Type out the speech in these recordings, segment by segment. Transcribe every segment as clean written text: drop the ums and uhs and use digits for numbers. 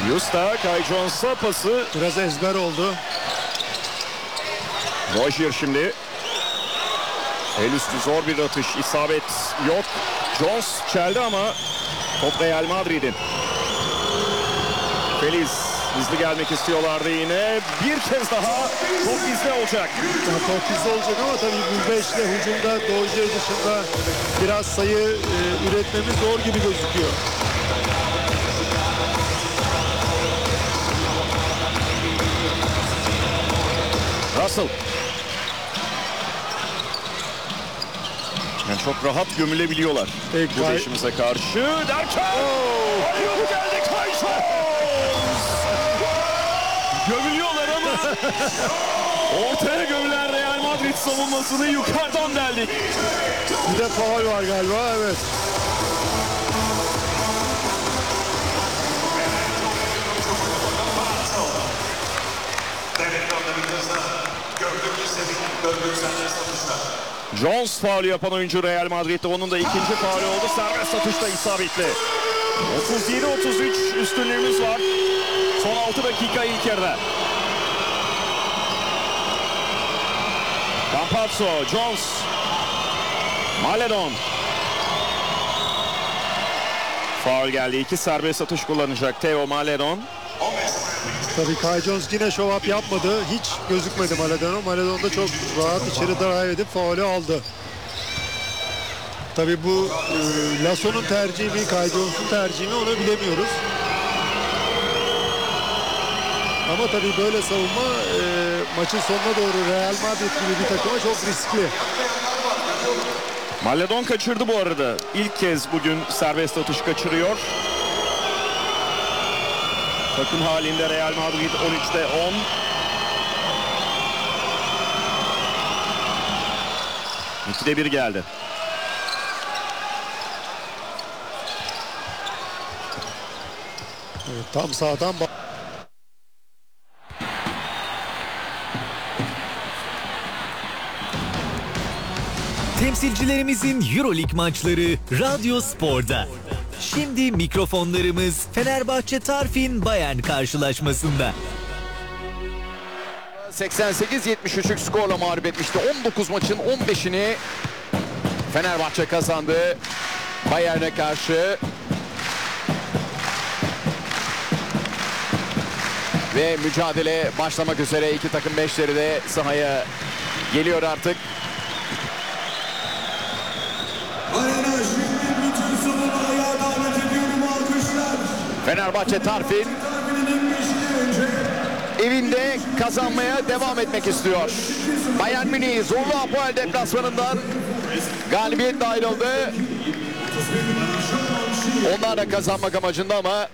Yusta, Kai Jones'a pası. Biraz ezber oldu. Rozier şimdi. El üstü zor bir atış. İsabet yok. Jones çeldi ama top Real Madrid'in. Feliz hızlı gelmek istiyorlardı yine. Bir kez daha top bizde olacak. Top bizde olacak ama tabii bu beşle hücumda Dozier dışında biraz sayı üretmemiz zor gibi gözüküyor. Russell. Yani çok rahat gömülebiliyorlar bu beşimize karşı. Derken Ayup geldi, Kai Jones. Gömülüyorlar ama ortaya gömülen Real Madrid savunmasını yukarıdan deldik. Bir de faul var galiba, evet. Jones faulü yapan oyuncu Real Madrid'de, onun da ikinci faulü oldu. Serbest atışta isabetli. 37-33 üstünlüğümüz var. Son 6 dakika ilk yarıda. Campazzo, Jones, Maledon. Faul geldi. 2 serbest atış kullanacak Theo Maledon. Tabii Kai Jones yine show up yapmadı. Hiç gözükmedi Maledon'a. Maledon da çok rahat içeri drive edip faulü aldı. Tabii bu Lasso'nun tercihi mi, Kai Jones'un tercihi mi onu bilemiyoruz. Ama tabii böyle savunma maçın sonuna doğru Real Madrid gibi bir takıma çok riskli. Maledon kaçırdı bu arada. İlk kez bugün serbest atış kaçırıyor. Takım halinde Real Madrid 13'te 10. İkide 1 geldi. Evet, tam sağdan temsilcilerimizin EuroLeague maçları Radyo Spor'da. Şimdi mikrofonlarımız Fenerbahçe Tarfin Bayern karşılaşmasında. 88-73'lük skorla mağlup etmişti. 19 maçın 15'ini Fenerbahçe kazandı Bayern'e karşı. Ve mücadele başlamak üzere. İki takım beşleri de sahaya geliyor artık. Fenerbahçe Tarfin evinde kazanmaya devam etmek istiyor. Bayern Münih zorlu Apoel deplasmanından galibiyetle ayrıldı. Onlar da kazanmak amacında ama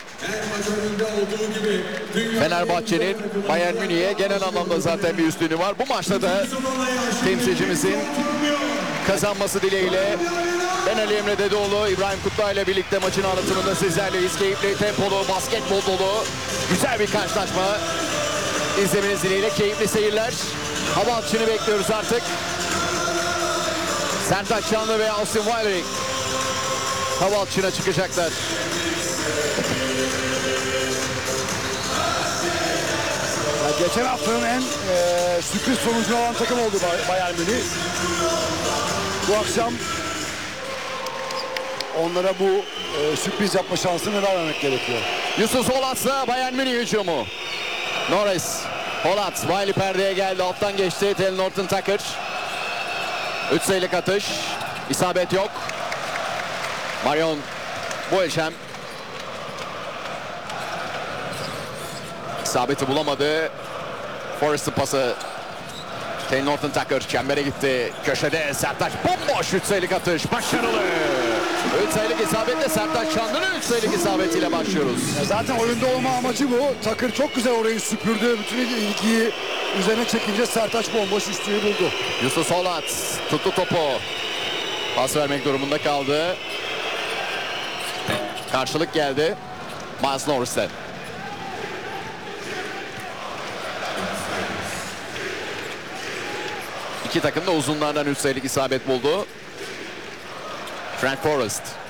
Fenerbahçe'nin Bayern Münih'e genel anlamda zaten bir üstünlüğü var. Bu maçta da temsilcimizin kazanması dileğiyle ben Ali Emre Dedeoğlu, İbrahim Kutluay ile birlikte maçın anlatımında sizlerleyiz. Keyifli, tempolu, basketbol dolu güzel bir karşılaşma izlemeniz dileğiyle. Keyifli seyirler. Hava atışını bekliyoruz artık. Sertaç Şanlı ve Austin Wiley hava atışına çıkacaklar. geçen haftanın en sürpriz sonucunu alan takım oldu Bayern Münih. Bu akşam onlara bu sürpriz yapma şansını vermemek gerekiyor. Yusuf Holat'la Bayern Münih hücumu. Norris, Holat, Wiley perdeye geldi. Alttan geçti. Tel Norton Tucker. 3 sayılık atış. İsabet yok. Marion Boelşem. İsabeti bulamadı. Forrest'ın pası. Tel Norton Tucker çembere gitti. Köşede Sertaç bomboş 3 sayılık atış. Başarılı. 3 sayılık isabetle Sertaç Şanlı'nın 3 sayılık isabetiyle başlıyoruz. Zaten oyunda olma amacı bu. Takır çok güzel orayı süpürdü. Bütün ilgiyi üzerine çekince Sertaç bomboş üstüyü buldu. Yusuf Holat tuttu topu. Pas vermek durumunda kaldı. Karşılık geldi. Miles Norris'ten. İki takım da uzunlardan 3 sayılık isabet buldu. Frank Forrest.